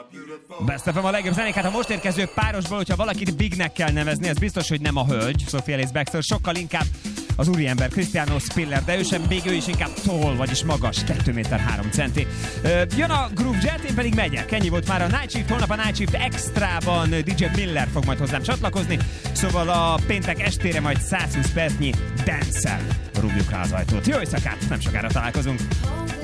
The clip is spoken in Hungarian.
Best FM a legjobb zenék, hát a most érkező párosból, hogyha valakit Bignek kell nevezni, ez biztos, hogy nem a hölgy, Sophia Ellis Bextor, sokkal inkább az úriember, Cristiano Spiller, de ő sem Big, ő is inkább tall, vagyis magas, 2 méter 3 centi. Jön a Groove Jet, én pedig megyek. Ennyi volt már a Night Shift, holnap a Night Shift extrában DJ Miller fog majd hozzám csatlakozni, szóval a péntek estére majd 120 percnyi dance-el rúgjuk rá az ajtót. Jó éjszakát, nem sokára találkozunk.